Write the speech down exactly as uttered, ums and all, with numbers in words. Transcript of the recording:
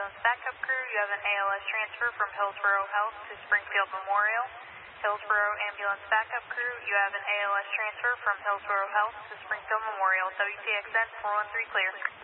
Ambulance Backup Crew, you have an A L S transfer from Hillsborough Health to Springfield Memorial. Hillsborough Ambulance Backup Crew, you have an A L S transfer from Hillsborough Health to Springfield Memorial. W T X N four one three clear.